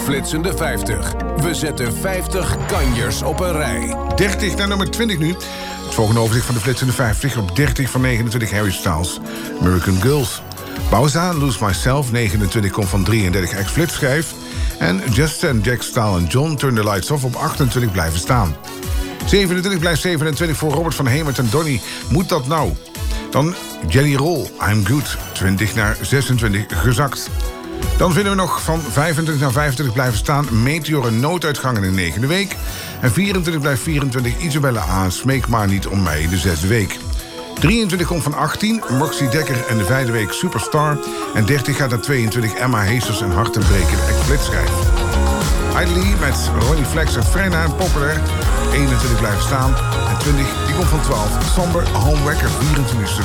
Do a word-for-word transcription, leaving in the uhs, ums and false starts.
Flitsende vijftig. We zetten vijftig kanjers op een rij. dertig naar nummer twintig nu. Het volgende overzicht van de Flitsende vijftig. Op dertig van negenentwintig Harry Styles, American Girls. Bowza, Lose Myself, negenentwintig komt van drieëndertig ex-Flip schijf. En Just and Jack Stahl en John Turn the Lights Off op achtentwintig blijven staan. zevenentwintig blijft zevenentwintig voor Robert van Hemert en Donny. Moet dat nou? Dan Jelly Roll, I'm Good, twintig naar zesentwintig gezakt. Dan vinden we nog van vijfentwintig naar vijfentwintig blijven staan Meteor en Nooduitgang in de negende week. En vierentwintig blijft vierentwintig Isabella A. Smeek maar niet om mij in de zesde week. drieëntwintig komt van achttien Roxy Dekker en de vijfde week Superstar. En dertig gaat naar tweeëntwintig Emma Heesters en Hartenbreken ex-Flitschrijf. Idly met Ronnie Flex en Frenna en Populair. eenentwintig blijven staan. En twintig die komt van twaalf Somber Homewrecker, vierentwintig